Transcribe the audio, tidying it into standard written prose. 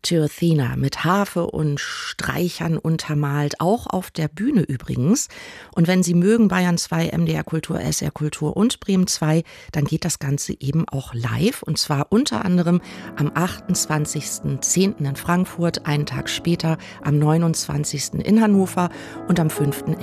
Tyrthina mit Harfe und Streichern untermalt, auch auf der Bühne übrigens. Und wenn Sie mögen, Bayern 2, MDR Kultur, SR Kultur und Bremen 2, dann geht das Ganze eben auch live. Und zwar unter anderem am 28.10. in Frankfurt, einen Tag später am 29. in Hannover und am 5.